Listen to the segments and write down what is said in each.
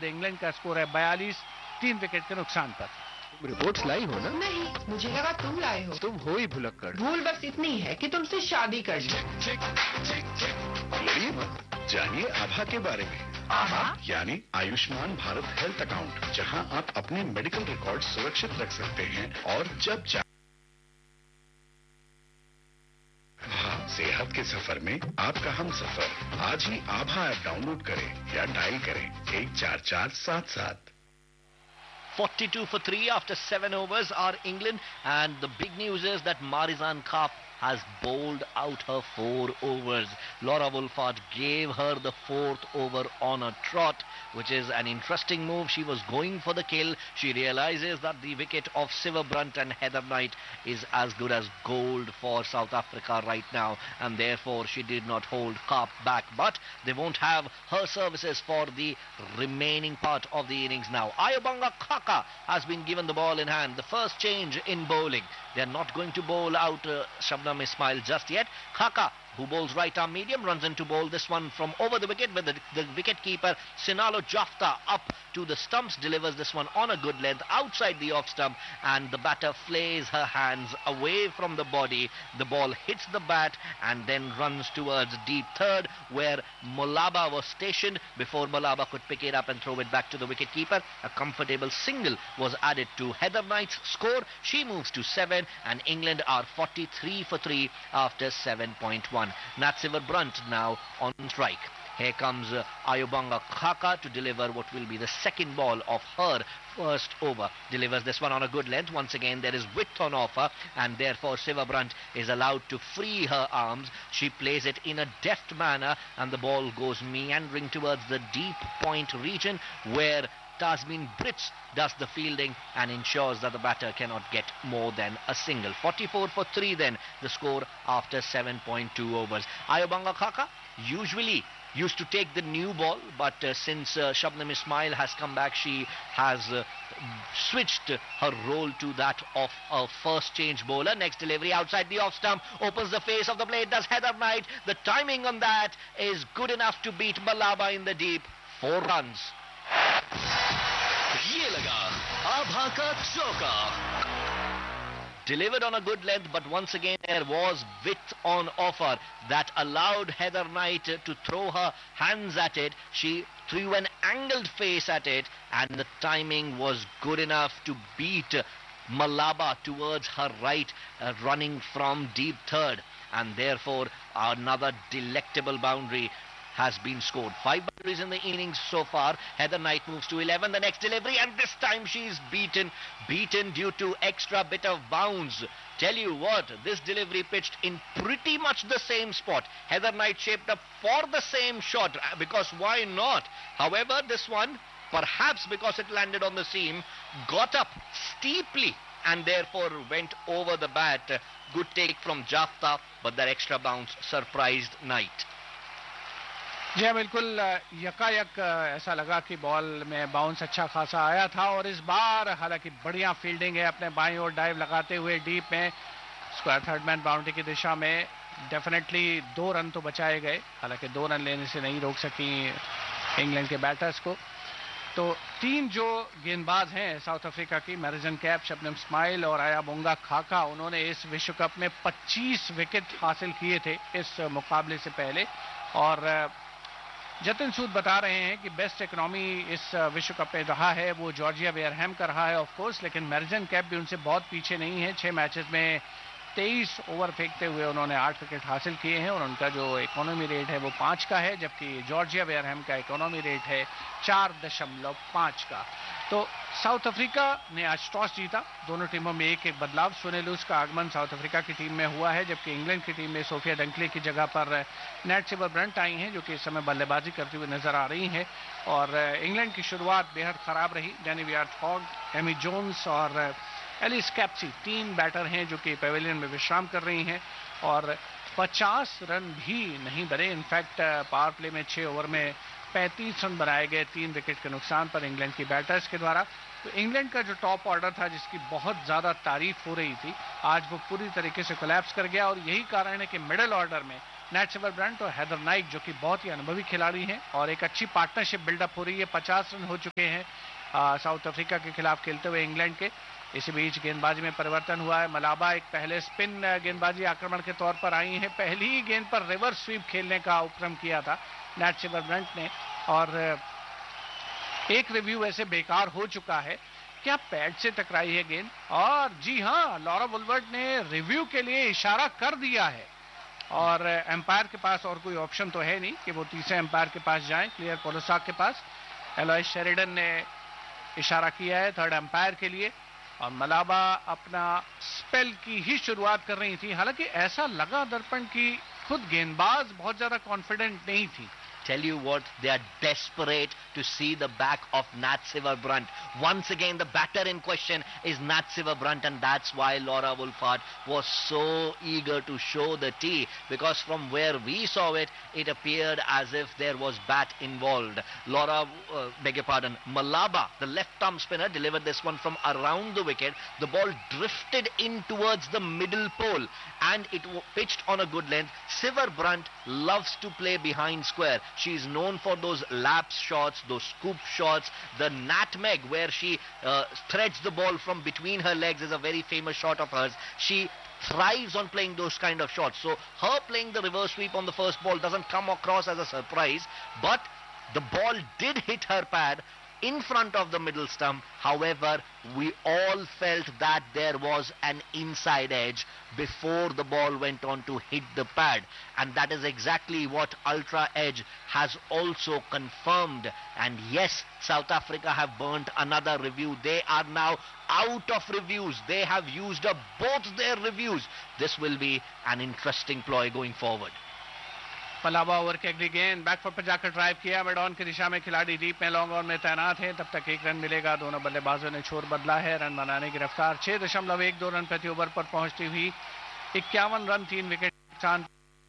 England का score है 42, 3 wicket के नुकसान पर। तुम रिपोर्ट्स लाई हो ना? नहीं, मुझे लगा तुम लाए हो। तुम हो ही भुलक्कड़। भूल बस इतनी है कि तुमसे शादी कर ली। लड़िए मत, जानिए आभा के बारे में। आभा यानी आयुष्मान भारत हेल्थ अकाउंट, जहां आप अपने मेडिकल रिकॉर्ड सुरक्षित रख सकते हैं और जब सेहत के सफर में आपका हम सफर। आज ही आभा ऐप डाउनलोड करें या डायल करें 14477। 42 for 3 after 7 overs are England, and the big news is that Marizanne Kapp has bowled out her 4 overs. Laura Wolfart gave her the 4th over on a trot, which is an interesting move. She was going for the kill. She realizes that the wicket of Siva Brunt and Heather Knight is as good as gold for South Africa right now, and therefore she did not hold Kapp back. But they won't have her services for the remaining part of the innings now. Ayobanga Khaka has been given the ball in hand. The first change in bowling. They are not going to bowl out Shabnam Ismail just yet. Khaka, who bowls right arm medium, runs in to bowl this one from over the wicket, with the wicket keeper Sinalo Jafta up to the stumps, delivers this one on a good length outside the off stump, and the batter flays her hands away from the body. The ball hits the bat and then runs towards deep third, where Molaba was stationed before Molaba could pick it up and throw it back to the wicket keeper. A comfortable single was added to Heather Knight's score. She moves to 7, and England are 43 for 3 after 7.1. Natsivar Brunt now on strike. Here comes Ayobanga Khaka to deliver what will be the second ball of her first over. Delivers this one on a good length. Once again, there is width on offer, and therefore Siva Brunt is allowed to free her arms. She plays it in a deft manner, and the ball goes meandering towards the deep point region, where Tasmin Brits does the fielding and ensures that the batter cannot get more than a single. 44 for 3 then, the score after 7.2 overs. Ayobanga Khaka usually used to take the new ball, but since Shabnam Ismail has come back, she has switched her role to that of a first change bowler. Next delivery outside the off stump, opens the face of the blade, does Heather Knight. The timing on that is good enough to beat Malaba in the deep. 4 runs. ये लगा आभा का चौका. Delivered on a good length, but once again there was width on offer that allowed Heather Knight to throw her hands at it. She threw an angled face at it, and the timing was good enough to beat Malaba towards her right, running from deep third, and therefore another delectable boundary has been scored. 5 boundaries in the innings so far. Heather Knight moves to 11. The next delivery, and this time she's beaten due to extra bit of bounce. Tell you what, this delivery pitched in pretty much the same spot. Heather Knight shaped up for the same shot, because why not? However, this one, perhaps because it landed on the seam, got up steeply and therefore went over the bat. Good take from Jafta, but that extra bounce surprised Knight. जी बिल्कुल, यकायक ऐसा लगा कि ball में bounce अच्छा खासा आया था, और इस बार हालांकि बढ़िया फील्डिंग है, अपने बाईं ओर डाइव लगाते हुए डीप में स्क्वायर थर्ड मैन बाउंड्री की दिशा में डेफिनेटली 2 रन तो बचाए गए. हालांकि 2 रन लेने से नहीं रोक सकी इंग्लैंड के बैटर्स को. तो 3 जो गेंदबाज हैं साउथ अफ्रीका की, मैरिजन कैप, शबनम इस्माइल और आयाबोंगा खाका, उन्होंने इस विश्व कप में 25 विकेट हासिल किए थे इस मुकाबले से पहले. और जतिन सूद बता रहे हैं कि बेस्ट इकोनॉमी इस विश्व कप में रहा है वो जॉर्जिया वेयरहैम का रहा है ऑफ कोर्स, लेकिन मैरिजन कैप भी उनसे बहुत पीछे नहीं है. 6 मैचेस में 23 ओवर फेंकते हुए उन्होंने 8 विकेट हासिल किए हैं, और उनका जो इकोनॉमी रेट है वो 5 का है, जबकि जॉर्जिया वेयरहैम का इकोनॉमी रेट है 4.5 का. तो साउथ अफ्रीका ने आज टॉस जीता. दोनों टीमों में एक बदलाव. सुनील लूस का आगमन साउथ अफ्रीका की टीम में हुआ है, जबकि इंग्लैंड की टीम में सोफिया डंकले की जगह पर नैटसिवर ब्रंट आई हैं, जो कि इस समय बल्लेबाजी करती हुई नजर आ रही हैं. और इंग्लैंड की शुरुआत बेहद खराब रही. डैनी वियार्ड-हॉग, एमी जोन्स और एलिस कैप्सी 3 बैटर हैं जो कि पेविलियन में विश्राम कर रही हैं, और 50 रन भी नहीं बने. इनफैक्ट पावर प्ले में 6 ओवर में 35 रन बनाए गए 3 विकेट के नुकसान पर इंग्लैंड की बैटर्स के द्वारा. तो इंग्लैंड का जो टॉप ऑर्डर था, जिसकी बहुत ज़्यादा तारीफ हो रही थी, आज वो पूरी तरीके से कोलैप्स कर गया. और यही कारण है कि मिडिल ऑर्डर में नैट सिमरब्रंट और हैदर नाइट, जो कि बहुत ही अनुभवी खिलाड़ी हैं और एक अच्छी पार्टनरशिप बिल्डअप हो रही है। 50 रन हो चुके हैं साउथ अफ्रीका के खिलाफ खेलते हुए इंग्लैंड के। इसी बीच गेंदबाजी में परिवर्तन हुआ है। मलाबा एक पहले स्पिन गेंदबाजी आक्रमण के तौर पर आई हैं। पहली ही गेंद पर रिवर्स स्वीप खेलने का उपक्रम किया था नैट सिमरब्रंट ने, और एक रिव्यू ऐसे बेकार हो चुका है। क्या पैड से टकराई है गेंद? और जी हां, लॉरा वुलवर्ट ने रिव्यू के लिए इशारा कर दिया है और एम्पायर के पास और कोई ऑप्शन तो है नहीं कि वो तीसरे एम्पायर के पास जाएं, क्लियर पोलोसाक के पास। एलॉय शेरिडन ने इशारा किया है थर्ड एम्पायर के लिए और मलाबा अपना स्पेल की ही शुरुआत कर रही थी। हालांकि ऐसा लगा दर्पण की खुद गेंदबाज बहुत ज्यादा कॉन्फिडेंट नहीं थी। Tell you what, they are desperate to see the back of Nat Siverbrandt. Once again, the batter in question is Nat Siverbrandt, and that's why Laura Wolfhard was so eager to show the tee, because from where we saw it, it appeared as if there was bat involved. Laura, beg your pardon, Malaba, the left-arm spinner, delivered this one from around the wicket. The ball drifted in towards the middle pole, and it pitched on a good length. Siverbrandt loves to play behind square. She is known for those lapse shots, those scoop shots. The nutmeg, where she threads the ball from between her legs, is a very famous shot of hers. She thrives on playing those kind of shots. So her playing the reverse sweep on the first ball doesn't come across as a surprise, but the ball did hit her pad in front of the middle stump. However, we all felt that there was an inside edge before the ball went on to hit the pad, and that is exactly what Ultra Edge has also confirmed. And yes, South Africa have burnt another review. They are now out of reviews. They have used up both their reviews. This will be an interesting ploy going forward. मलाबा over की अगली गेंद back foot पर जाकर drive किया। Mid on की दिशा में खिलाड़ी deep में लॉन्ग ऑन में तैनात है। तब तक 1 रन मिलेगा। दोनों बल्लेबाजों ने छोर बदला है। रन बनाने की रफ्तार 6.12 रन प्रति ओवर पर पहुंचती हुई 51 रन 3 विकेट नुकसान।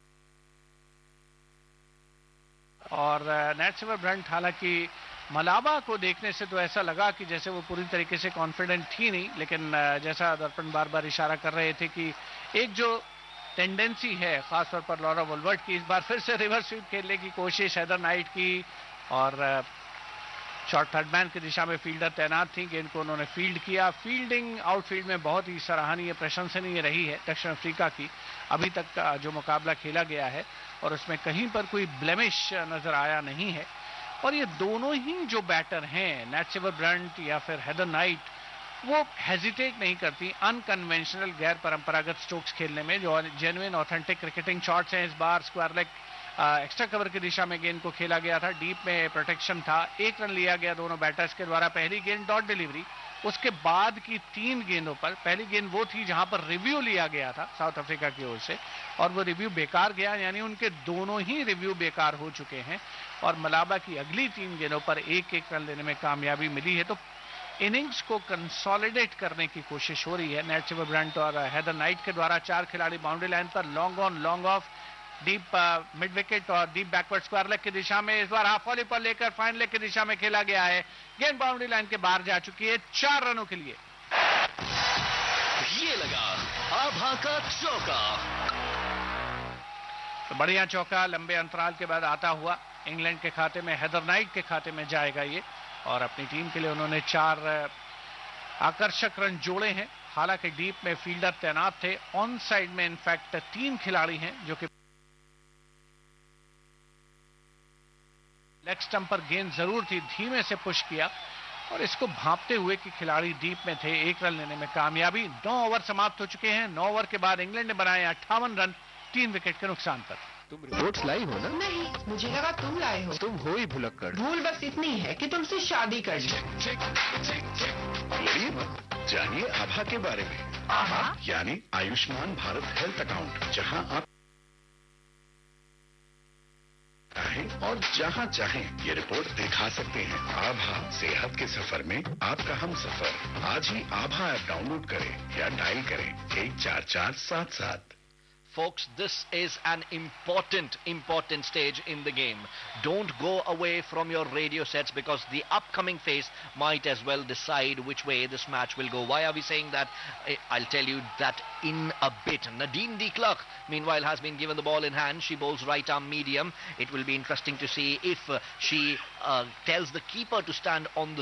और नैट सिमरब्रंट, हालांकि मलाबा को देखने से तो ऐसा लगा कि जैसे वो पूरी तरीके से कॉन्फिडेंट थी नहीं, लेकिन जैसा दर्पण बार बार इशारा कर रहे थे कि एक जो टेंडेंसी है खासतौर पर लॉरा वुलवर्ट की, इस बार फिर से रिवर्स स्वीप खेलने की कोशिश हैदर नाइट की और शॉर्ट थर्ड मैन की दिशा में फील्डर तैनात थी। गेंद को उन्होंने फील्ड किया। फील्डिंग आउटफील्ड में बहुत ही सराहनीय, प्रशंसनीय रही है दक्षिण अफ्रीका की अभी तक का जो मुकाबला खेला गया है, और उसमें कहीं पर कोई ब्लेमिश नजर आया नहीं है। और ये दोनों ही जो बैटर हैं, नैट सिमरब्रंट या फिर हैदर नाइट, वो हेजिटेट नहीं करती अनकन्वेंशनल, गैर परंपरागत स्ट्रोक्स खेलने में। जो जेन्युइन ऑथेंटिक क्रिकेटिंग शॉट्स हैं। इस bar square leg extra cover की दिशा में गेंद को खेला गया था। डीप में प्रोटेक्शन था। 1 रन लिया गया दोनों बैटर्स के द्वारा। पहली गेंद डॉट डिलीवरी, उसके बाद की 3 गेंदों पर पहली गेंद वो थी जहां पर रिव्यू लिया गया था साउथ अफ्रीका की ओर से, और वो रिव्यू बेकार गया, यानी उनके दोनों ही रिव्यू बेकार हो चुके हैं। और मलाबा की अगली 3 गेंदों पर 1-1 रन लेने में कामयाबी मिली है। तो इनिंग्स को कंसोलिडेट करने की कोशिश हो रही है नैट सिमरब्रंट और हैदर नाइट के द्वारा। 4 खिलाड़ी बाउंड्री लाइन पर, long on long off, deep mid wicket और डीप बैकवर्ड स्क्वायर लेग की दिशा में। इस बार हाफ वॉली पर लेकर फाइन लेग की दिशा में खेला गया है। गेंद बाउंड्री लाइन के बाहर जा चुकी है 4 रनों के लिए। ये लगा आभा का चौका। तो बढ़िया चौका लंबे अंतराल के बाद आता हुआ इंग्लैंड के खाते में, हैदर नाइट के खाते में जाएगा ये, और अपनी टीम के लिए उन्होंने 4 आकर्षक रन जोड़े हैं। हालांकि डीप में फील्डर तैनात थे। ऑन साइड में इनफैक्ट 3 खिलाड़ी हैं जो कि लेग स्टंप पर गेंद जरूर थी, धीमे से पुश किया और इसको भांपते हुए कि खिलाड़ी डीप में थे। 1 रन लेने में कामयाबी। 9 ओवर समाप्त हो चुके हैं। 9 ओवर के बाद इंग्लैंड ने बनाए 58 रन 3 विकेट के नुकसान पर। तुम रिपोर्ट्स लाई हो ना? नहीं, मुझे लगा तुम लाए हो। तुम हो ही भुलक्कड़। भूल बस इतनी है कि तुमसे शादी कर ली। बोलिए मत, जानिए आभा के बारे में। आभा यानी आयुष्मान भारत हेल्थ अकाउंट, जहां आप चाहें और जहां चाहें ये रिपोर्ट दिखा सकते हैं। आभा सेहत के सफर में आपका हम सफर। आज ही आभा ऐप डाउनलोड करें या डायल करें 14477। Folks, this is an important stage in the game. Don't go away from your radio sets because the upcoming phase might as well decide which way this match will go. Why are we saying that? I'll tell you that in a bit. Nadine de Klerk, meanwhile, has been given the ball in hand. She bowls right arm medium. It will be interesting to see if she tells the keeper to stand on the